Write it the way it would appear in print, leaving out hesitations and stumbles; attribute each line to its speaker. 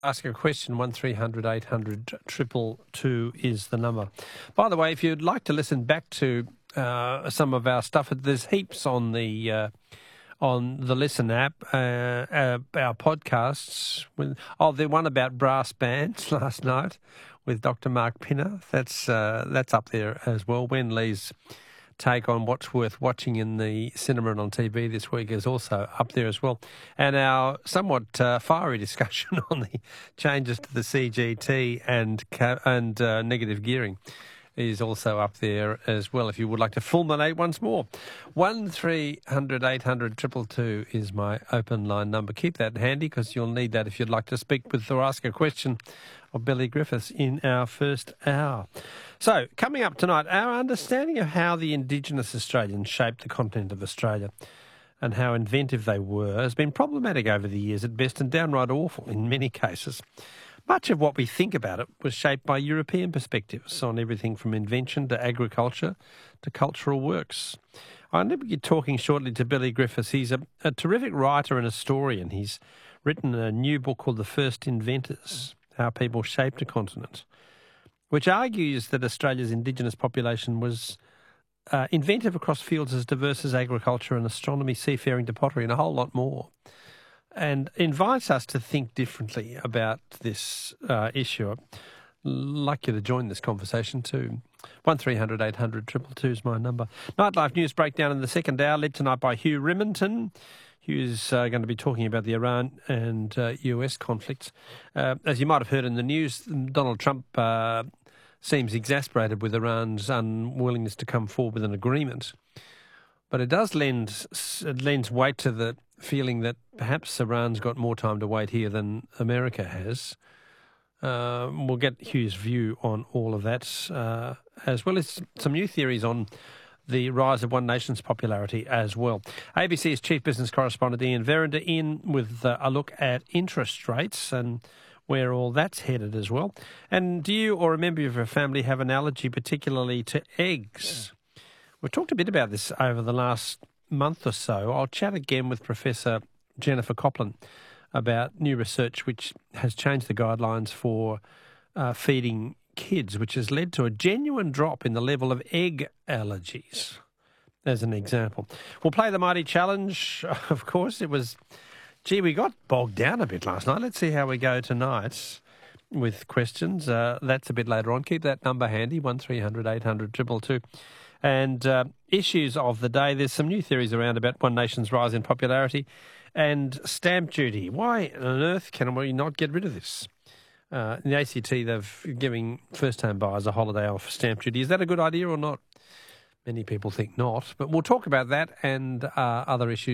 Speaker 1: Ask a question, 1300 800 222 is the number. By the way, if you'd like to listen back to some of our stuff, there's heaps on the Listen app, our podcasts. The one about brass bands last night with Dr. Mark Pinner. That's up there as well. Wen Lee's take on what's worth watching in the cinema and on TV this week is also up there as well. And our somewhat fiery discussion on the changes to the CGT and negative gearing is also up there as well, if you would like to fulminate once more. 1300 800 222 is my open line number. Keep that handy because you'll need that if you'd like to speak with or ask a question of Billy Griffiths in our first hour. So, coming up tonight, our understanding of how the Indigenous Australians shaped the continent of Australia and how inventive they were has been problematic over the years at best and downright awful in many cases. Much of what we think about it was shaped by European perspectives on everything from invention to agriculture to cultural works. I'm going to be talking shortly to Billy Griffiths. He's a terrific writer and historian. He's written a new book called The First Inventors, How People Shaped a Continent, which argues that Australia's Indigenous population was inventive across fields as diverse as agriculture and astronomy, seafaring to pottery and a whole lot more, and invites us to think differently about this issue. I'd like you to join this conversation too. 1300 800 222 is my number. Nightlife news breakdown in the second hour, led tonight by Hugh Rimmington. Hugh's going to be talking about the Iran and US conflicts. As you might have heard in the news, Donald Trump seems exasperated with Iran's unwillingness to come forward with an agreement. But it does lends weight to the feeling that perhaps Iran's got more time to wait here than America has. We'll get Hugh's view on all of that, as well as some new theories on the rise of One Nation's popularity as well. ABC's chief business correspondent Ian Verinder in with a look at interest rates and where all that's headed as well. And do you or a member of your family have an allergy particularly to eggs? We've talked a bit about this over the last month or so. I'll chat again with Professor Jennifer Copland about new research which has changed the guidelines for feeding kids, which has led to a genuine drop in the level of egg allergies, as an example. We'll play the Mighty Challenge, of course. We got bogged down a bit last night. Let's see how we go tonight with questions. That's a bit later on. Keep that number handy, 1300 800 222. And issues of the day, there's some new theories around about One Nation's rise in popularity and stamp duty. Why on earth can we not get rid of this? In the ACT, they've giving first-time buyers a holiday off stamp duty. Is that a good idea or not? Many people think not, but we'll talk about that and other issues